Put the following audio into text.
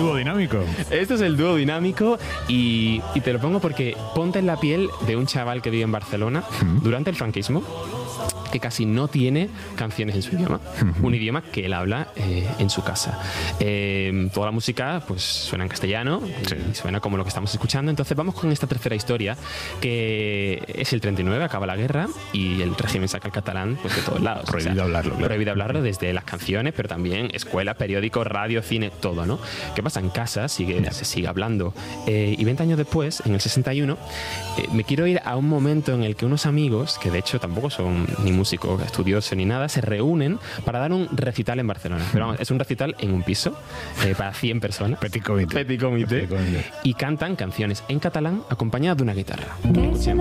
dúo dinámico. Esto es el dúo dinámico y te lo pongo porque ponte en la piel de un chaval que vive en Barcelona durante el franquismo, que casi no tiene canciones en su idioma, un idioma que él habla en su casa. Toda la música pues suena en castellano, y suena como lo que estamos escuchando. Entonces vamos con esta tercera historia, que es el 39, acaba la guerra y el régimen saca el catalán pues de todos lados. Prohibido hablarlo, claro. Prohibido hablarlo desde las canciones, pero también escuela, periódico, radio, cine, todo, ¿no? ¿Qué pasa? En casa se sigue hablando. Y 20 años después, en el 61, me quiero ir a un momento en el que unos amigos, que de hecho tampoco son ni músicos estudiosos ni nada, se reúnen para dar un recital en Barcelona. Pero vamos, es un recital en un piso para 100 personas. Petit comité. Y cantan canciones en catalán acompañadas de una guitarra. Escuchemos.